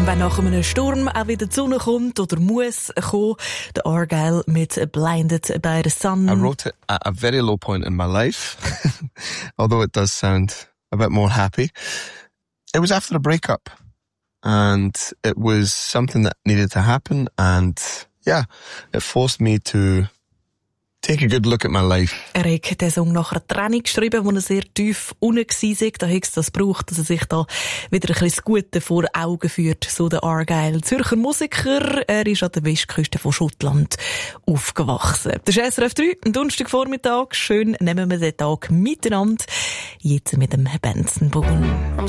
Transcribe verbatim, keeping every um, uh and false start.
wenn nach einem Sturm auch wieder die Sonne kommt oder muss kommen. Der Argyle mit Blinded by the Sun. I wrote it at a very low point in my life, although it does sound a bit more happy. It was after a breakup, and it was something that needed to happen, and yeah, it forced me to take a good look at my life. Er hat den Song nach einer Trennung geschrieben, wo er sehr tief unten war. Da hat es das gebraucht, dass er sich da wieder ein bisschen das Gute vor Augen führt, so der Argyle. Zürcher Musiker, er ist an der Westküste von Schottland aufgewachsen. Das ist S R F drei, ein Donnerstagvormittag. Schön nehmen wir den Tag miteinander. Jetzt mit dem Benson Boone.